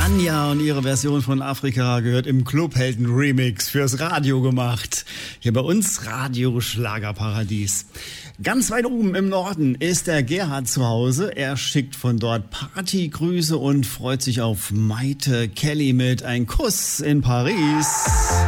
Anja und ihre Version von Afrika gehört im Clubhelden-Remix fürs Radio gemacht. Hier bei uns Radio Schlagerparadies. Ganz weit oben im Norden ist der Gerhard zu Hause. Er schickt von dort Partygrüße und freut sich auf Maite Kelly mit Ein Kuss in Paris.